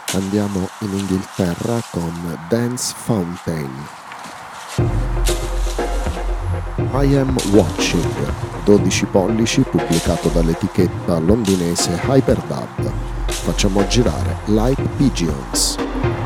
Andiamo in Inghilterra con Dance Fountain. I Am Watching, 12 pollici, pubblicato dall'etichetta londinese Hyperdub. Facciamo girare Like Pigeons.